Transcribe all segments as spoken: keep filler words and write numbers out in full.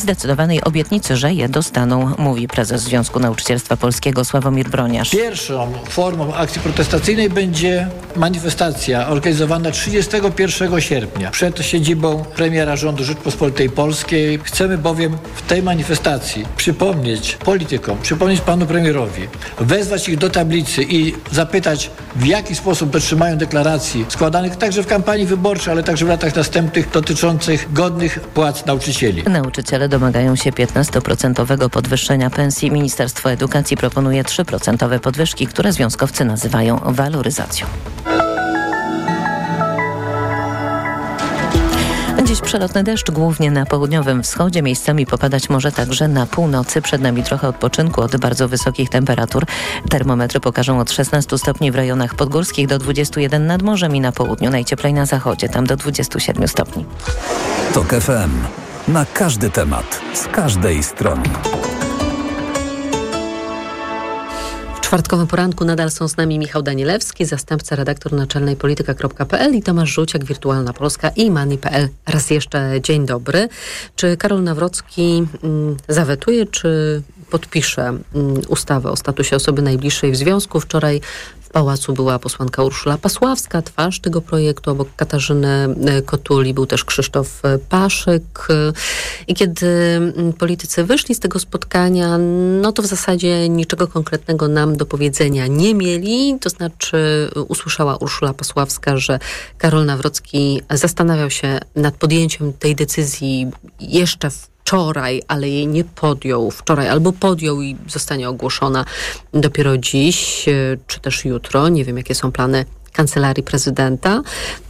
zdecydowanej obietnicy, że je dostaną, mówi prezes Związku Nauczycielstwa Polskiego Sławomir Broniarz. Pierwszą formą akcji protestacyjnej będzie manifestacja organizowana trzydziestego pierwszego sierpnia przed siedzibą premiera rządu Rzeczpospolitej Polskiej. Chcemy bowiem w tej manifestacji przypomnieć politykom, przypomnieć panu premierowi, wezwać ich do tablicy i zapytać, w jaki sposób dotrzymają deklaracji składanych także w kampanii wyborczej, ale także w latach następnych dotyczących godnych płac nauczycieli. Nauczyciele domagają się piętnastoprocentowego podwyższenia pensji. Ministerstwo Edukacji proponuje trzy procent podwyżki, które związkowcy nazywają waloryzacją. Dziś przelotny deszcz, głównie na południowym wschodzie. Miejscami popadać może także na północy. Przed nami trochę odpoczynku od bardzo wysokich temperatur. Termometry pokażą od szesnastu stopni w rejonach podgórskich do dwudziestu jeden nad morzem i na południu. Najcieplej na zachodzie, tam do dwudziestu siedmiu stopni. Tok F M. Na każdy temat, z każdej strony. W czwartkowym poranku nadal są z nami Michał Danielewski, zastępca redaktor naczelnej polityka kropka p l i Tomasz Żółciak, Wirtualna Polska i Money kropka p l. Raz jeszcze dzień dobry. Czy Karol Nawrocki mm, zawetuje, czy podpisze mm, ustawę o statusie osoby najbliższej w związku? Wczoraj w Pałacu była posłanka Urszula Pasławska, twarz tego projektu, obok Katarzyny Kotuli był też Krzysztof Paszyk. I kiedy politycy wyszli z tego spotkania, no to w zasadzie niczego konkretnego nam do powiedzenia nie mieli. To znaczy usłyszała Urszula Pasławska, że Karol Nawrocki zastanawiał się nad podjęciem tej decyzji jeszcze w wczoraj, ale jej nie podjął wczoraj, albo podjął i zostanie ogłoszona dopiero dziś, czy też jutro. Nie wiem, jakie są plany Kancelarii Prezydenta.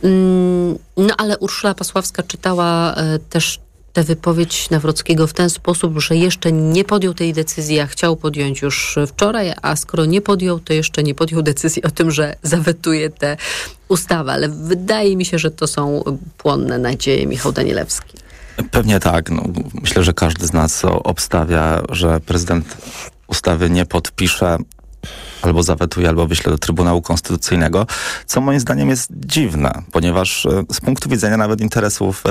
No ale Urszula Pasławska czytała też tę wypowiedź Nawrockiego w ten sposób, że jeszcze nie podjął tej decyzji, a chciał podjąć już wczoraj, a skoro nie podjął, to jeszcze nie podjął decyzji o tym, że zawetuje tę ustawę. Ale wydaje mi się, że to są płonne nadzieje. Michał Danielewski. Pewnie tak. No, myślę, że każdy z nas obstawia, że prezydent ustawy nie podpisze, albo zawetuje, albo wyśle do Trybunału Konstytucyjnego, co moim zdaniem jest dziwne, ponieważ z punktu widzenia nawet interesów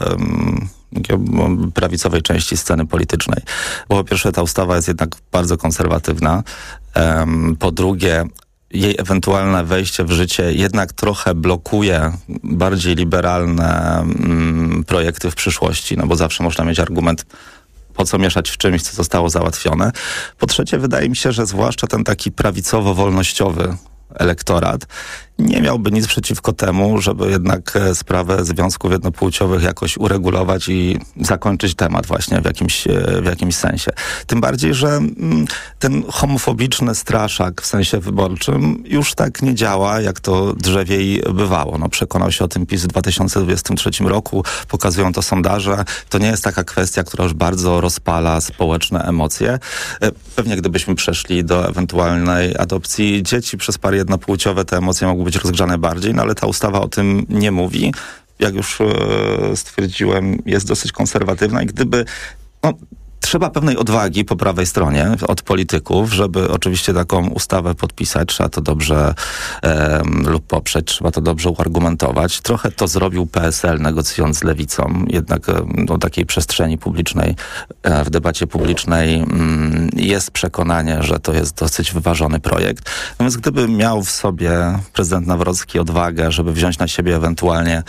e, prawicowej części sceny politycznej, bo po pierwsze ta ustawa jest jednak bardzo konserwatywna, e, po drugie jej ewentualne wejście w życie jednak trochę blokuje bardziej liberalne mm, projekty w przyszłości, no bo zawsze można mieć argument, po co mieszać w czymś, co zostało załatwione. Po trzecie, wydaje mi się, że zwłaszcza ten taki prawicowo-wolnościowy elektorat nie miałby nic przeciwko temu, żeby jednak sprawę związków jednopłciowych jakoś uregulować i zakończyć temat właśnie w jakimś, w jakimś sensie. Tym bardziej, że ten homofobiczny straszak w sensie wyborczym już tak nie działa, jak to drzewiej bywało. No, przekonał się o tym PiS w dwa tysiące dwudziestym trzecim roku, pokazują to sondaże. To nie jest taka kwestia, która już bardzo rozpala społeczne emocje. Pewnie gdybyśmy przeszli do ewentualnej adopcji dzieci przez pary jednopłciowe, te emocje mogły być rozgrzane bardziej, no ale ta ustawa o tym nie mówi. Jak już e, stwierdziłem, jest dosyć konserwatywna i gdyby... No, trzeba pewnej odwagi po prawej stronie od polityków, żeby oczywiście taką ustawę podpisać. Trzeba to dobrze e, lub poprzeć, trzeba to dobrze uargumentować. Trochę to zrobił P S L, negocjując z Lewicą. Jednak e, do takiej przestrzeni publicznej, e, w debacie publicznej mm, jest przekonanie, że to jest dosyć wyważony projekt. Natomiast gdyby miał w sobie prezydent Nawrocki odwagę, żeby wziąć na siebie ewentualnie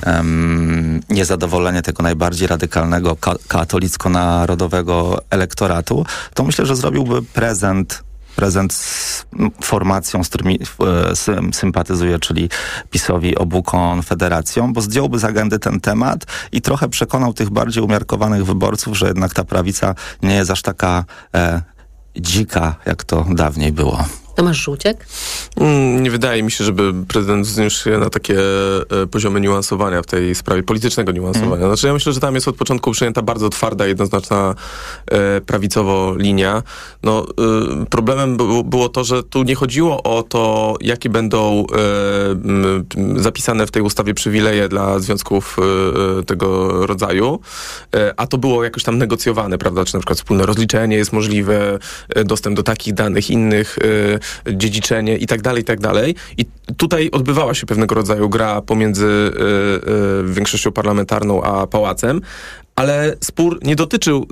um, niezadowolenie tego najbardziej radykalnego ka- katolicko-narodowego elektoratu, to myślę, że zrobiłby prezent prezent z formacją, z którymi e, sympatyzuje, czyli PiS-owi, obu konfederacjom, bo zdjąłby z agendy ten temat i trochę przekonał tych bardziej umiarkowanych wyborców, że jednak ta prawica nie jest aż taka e, dzika, jak to dawniej było. Tomasz Żółciak? Mm, nie wydaje mi się, żeby prezydent wzniósł się na takie e, poziomy niuansowania w tej sprawie, politycznego niuansowania. Mm. Znaczy ja myślę, że tam jest od początku przyjęta bardzo twarda, jednoznaczna e, prawicowo linia. No, e, problemem było, było to, że tu nie chodziło o to, jakie będą e, m, zapisane w tej ustawie przywileje dla związków e, tego rodzaju, e, a to było jakoś tam negocjowane, prawda, czy na przykład wspólne rozliczenie jest możliwe, e, dostęp do takich danych, innych e, dziedziczenie i tak dalej, i tak dalej. I tutaj odbywała się pewnego rodzaju gra pomiędzy y, y, większością parlamentarną a pałacem, ale spór nie dotyczył